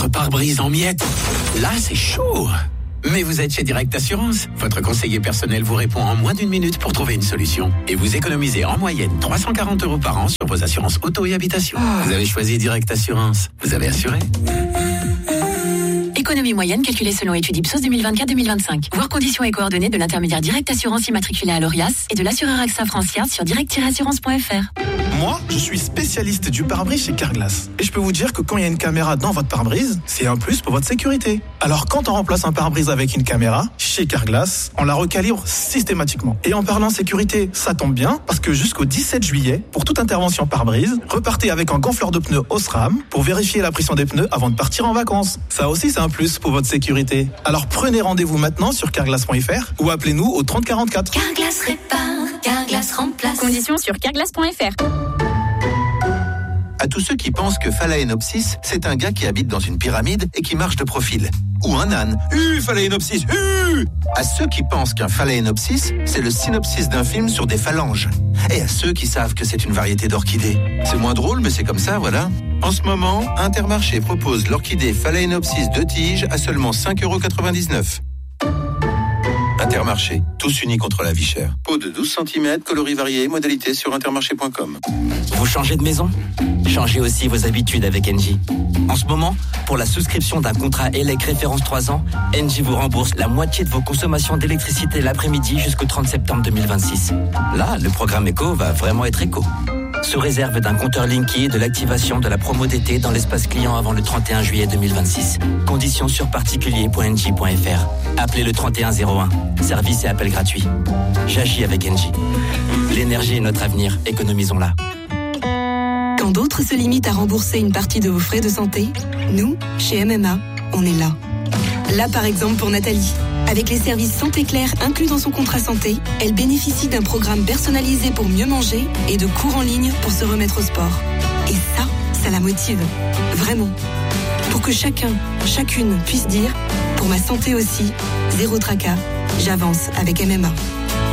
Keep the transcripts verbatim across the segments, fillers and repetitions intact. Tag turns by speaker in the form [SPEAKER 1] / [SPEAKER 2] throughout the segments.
[SPEAKER 1] votre pare-brise en miettes. Là, c'est chaud. Mais vous êtes chez Direct Assurance. Votre conseiller personnel vous répond en moins d'une minute pour trouver une solution. Et vous économisez en moyenne trois cent quarante euros par an sur vos assurances auto et habitation. Vous avez choisi Direct Assurance. Vous avez assuré.
[SPEAKER 2] Économie moyenne calculée selon étude Ipsos deux mille vingt-quatre deux mille vingt-cinq. Voir conditions et coordonnées de l'intermédiaire Direct Assurance immatriculé à l'Orias et de l'assureur AXA Franciard sur direct assurance point f r.
[SPEAKER 3] Moi, je suis spécialiste du pare-brise chez Carglass. Et je peux vous dire que quand il y a une caméra dans votre pare-brise, c'est un plus pour votre sécurité. Alors quand on remplace un pare-brise avec une caméra, chez Carglass, on la recalibre systématiquement. Et en parlant sécurité, ça tombe bien, parce que jusqu'au dix-sept juillet, pour toute intervention pare-brise, repartez avec un gonfleur de pneus Osram pour vérifier la pression des pneus avant de partir en vacances. Ça aussi, c'est un plus pour votre sécurité. Alors prenez rendez-vous maintenant sur carglass point f r ou appelez-nous au trente quarante-quatre.
[SPEAKER 4] Carglass répare, Carglass remplace.
[SPEAKER 5] Conditions sur carglass point f r.
[SPEAKER 6] À tous ceux qui pensent que Phalaenopsis, c'est un gars qui habite dans une pyramide et qui marche de profil. Ou un âne. Uh, Phalaenopsis, uh À ceux qui pensent qu'un Phalaenopsis, c'est le synopsis d'un film sur des phalanges. Et à ceux qui savent que c'est une variété d'orchidées. C'est moins drôle, mais c'est comme ça, voilà. En ce moment, Intermarché propose l'orchidée Phalaenopsis de tige à seulement cinq euros quatre-vingt-dix-neuf. Intermarché, tous unis contre la vie chère. Pot de douze centimètres, coloris variés, modalité sur intermarché point com.
[SPEAKER 7] Vous changez de maison ? Changez aussi vos habitudes avec Engie. En ce moment, pour la souscription d'un contrat E L E C référence trois ans, Engie vous rembourse la moitié de vos consommations d'électricité l'après-midi jusqu'au trente septembre deux mille vingt-six. Là, le programme éco va vraiment être éco. Sous réserve d'un compteur Linky et de l'activation de la promo d'été dans l'espace client avant le trente et un juillet deux mille vingt-six. Conditions sur particulier point engie point f r. Appelez le trente et un zéro un. Service et appel gratuit. J'agis avec Engie. L'énergie est notre avenir. Économisons-la.
[SPEAKER 8] Quand d'autres se limitent à rembourser une partie de vos frais de santé, nous, chez M M A, on est là. Là, par exemple, pour Nathalie. Avec les services Santé Claire inclus dans son contrat santé, elle bénéficie d'un programme personnalisé pour mieux manger et de cours en ligne pour se remettre au sport. Et ça, ça la motive. Vraiment. Pour que chacun, chacune puisse dire « Pour ma santé aussi, zéro tracas, j'avance avec M M A ».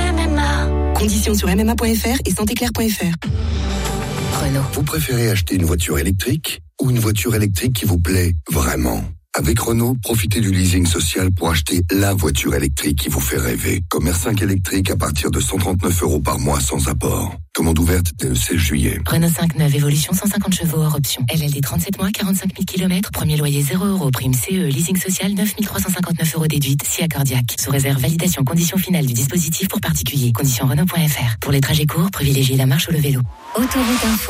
[SPEAKER 4] M M A.
[SPEAKER 8] Conditions sur m m a point f r et santé claire point f r.
[SPEAKER 4] Renault.
[SPEAKER 9] Vous préférez acheter une voiture électrique ou une voiture électrique qui vous plaît vraiment ? Avec Renault, profitez du leasing social pour acheter la voiture électrique qui vous fait rêver. Comme R cinq électrique à partir de cent trente-neuf euros par mois sans apport. Commande ouverte dès le seize juillet.
[SPEAKER 2] Renault cinq neuf, évolution cent cinquante chevaux hors option. L L D trente-sept mois, quarante-cinq mille kilomètres. Premier loyer zéro euros. Prime C E, leasing social neuf mille trois cent cinquante-neuf euros déduite. Si accordiaque. Sous réserve validation conditions finales du dispositif pour particuliers. Conditions Renault point f r. Pour les trajets courts, privilégiez la marche ou le vélo.
[SPEAKER 4] Autoroute Info.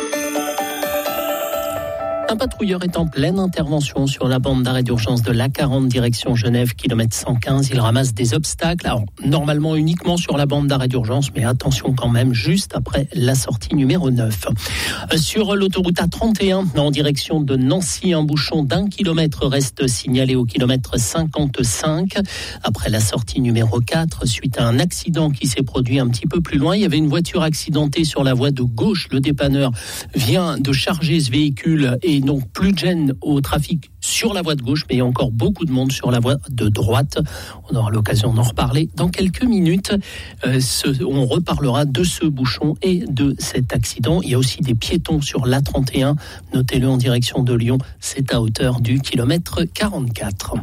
[SPEAKER 10] Un patrouilleur est en pleine intervention sur la bande d'arrêt d'urgence de l'A quarante direction Genève, kilomètre cent quinze. Il ramasse des obstacles, alors normalement uniquement sur la bande d'arrêt d'urgence, mais attention quand même, juste après la sortie numéro neuf. Sur l'autoroute A trente et un, en direction de Nancy, un bouchon d'un kilomètre reste signalé au kilomètre cinquante-cinq. Après la sortie numéro quatre, suite à un accident qui s'est produit un petit peu plus loin, il y avait une voiture accidentée sur la voie de gauche. Le dépanneur vient de charger ce véhicule et donc plus de gêne au trafic sur la voie de gauche, mais il y a encore beaucoup de monde sur la voie de droite. On aura l'occasion d'en reparler dans quelques minutes. Euh, ce, on reparlera de ce bouchon et de cet accident. Il y a aussi des piétons sur l'A trente et un. Notez-le en direction de Lyon. C'est à hauteur du kilomètre quarante-quatre.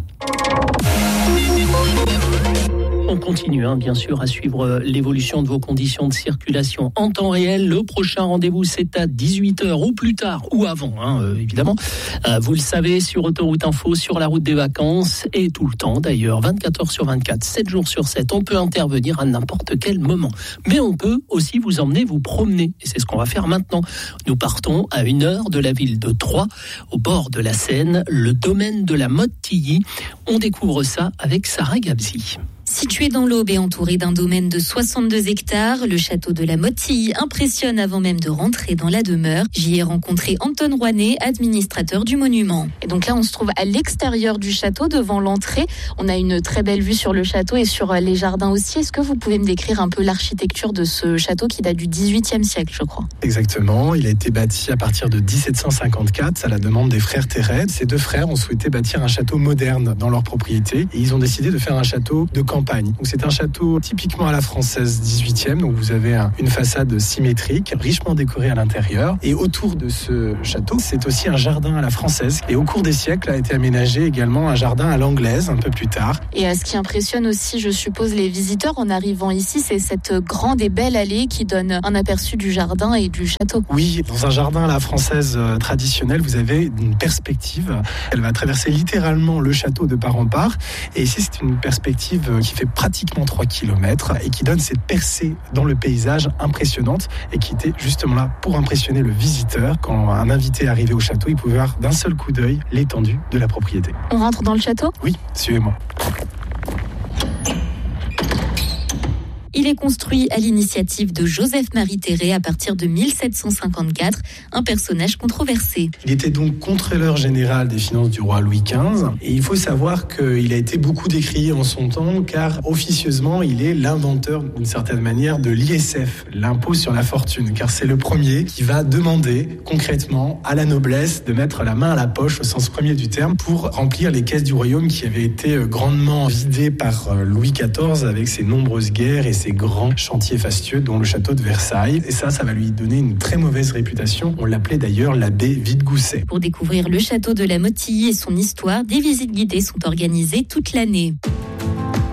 [SPEAKER 10] On continue, hein, bien sûr, à suivre l'évolution de vos conditions de circulation en temps réel. Le prochain rendez-vous, c'est à dix-huit heures ou plus tard, ou avant, hein, euh, évidemment. Euh, vous le savez, sur Autoroute Info, sur la route des vacances, et tout le temps d'ailleurs, vingt-quatre heures sur vingt-quatre, sept jours sur sept. On peut intervenir à n'importe quel moment. Mais on peut aussi vous emmener vous promener. Et c'est ce qu'on va faire maintenant. Nous partons à une heure de la ville de Troyes, au bord de la Seine, le domaine de la Motte-Tilly. On découvre ça avec Sarah Gabzi.
[SPEAKER 11] Situé dans l'Aube et entouré d'un domaine de soixante-deux hectares, le château de la Motte-Tilly impressionne avant même de rentrer dans la demeure. J'y ai rencontré Anton Rouanet, administrateur du monument.
[SPEAKER 12] Et donc là, on se trouve à l'extérieur du château, devant l'entrée. On a une très belle vue sur le château et sur les jardins aussi. Est-ce que vous pouvez me décrire un peu l'architecture de ce château qui date du dix-huitième siècle, je crois ?
[SPEAKER 13] Exactement. Il a été bâti à partir de dix-sept cent cinquante-quatre à la demande des frères Terret. Ces deux frères ont souhaité bâtir un château moderne dans leur propriété et ils ont décidé de faire un château de campagne campagne. Donc c'est un château typiquement à la française dix-huitième, donc vous avez un, une façade symétrique, richement décorée à l'intérieur. Et autour de ce château, c'est aussi un jardin à la française. Et au cours des siècles a été aménagé également un jardin à l'anglaise un peu plus tard.
[SPEAKER 12] Et euh, ce qui impressionne aussi, je suppose, les visiteurs en arrivant ici, c'est cette grande et belle allée qui donne un aperçu du jardin et du château.
[SPEAKER 13] Oui, dans un jardin à la française euh, traditionnel, vous avez une perspective. Elle va traverser littéralement le château de part en part. Et ici, c'est une perspective qui fait pratiquement trois kilomètres et qui donne cette percée dans le paysage impressionnante et qui était justement là pour impressionner le visiteur. Quand un invité arrivait au château, il pouvait voir d'un seul coup d'œil l'étendue de la propriété.
[SPEAKER 12] On rentre dans le château ?
[SPEAKER 13] Oui, suivez-moi.
[SPEAKER 11] Il est construit à l'initiative de Joseph-Marie Théret à partir de mille sept cent cinquante-quatre, un personnage controversé.
[SPEAKER 13] Il était donc contrôleur général des finances du roi Louis quinze. Et il faut savoir qu'il a été beaucoup décrié en son temps car officieusement, il est l'inventeur d'une certaine manière de l'I S F, l'impôt sur la fortune, car c'est le premier qui va demander concrètement à la noblesse de mettre la main à la poche au sens premier du terme pour remplir les caisses du royaume qui avaient été grandement vidées par Louis quatorze avec ses nombreuses guerres et ses grands chantiers fastueux, dont le château de Versailles. Et ça, ça va lui donner une très mauvaise réputation. On l'appelait d'ailleurs l'abbé Vide-Gousset.
[SPEAKER 11] Pour découvrir le château de la Motilly et son histoire, des visites guidées sont organisées toute l'année.